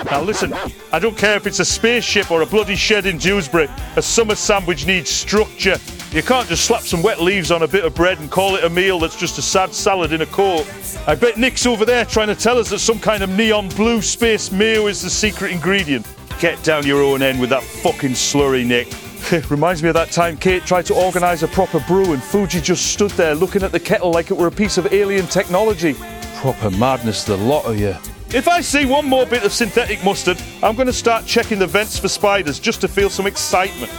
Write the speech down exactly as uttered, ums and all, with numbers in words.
Now listen, I don't care if it's a spaceship or a bloody shed in Dewsbury, a summer sandwich needs structure. You can't just slap some wet leaves on a bit of bread and call it a meal that's just a sad salad in a coat. I bet Nick's over there trying to tell us that some kind of neon blue space mayo is the secret ingredient. Get down your own end with that fucking slurry, Nick. Reminds me of that time Kate tried to organise a proper brew and Fuji just stood there looking at the kettle like it were a piece of alien technology. Proper madness, the lot of you. If I see one more bit of synthetic mustard, I'm going to start checking the vents for spiders just to feel some excitement.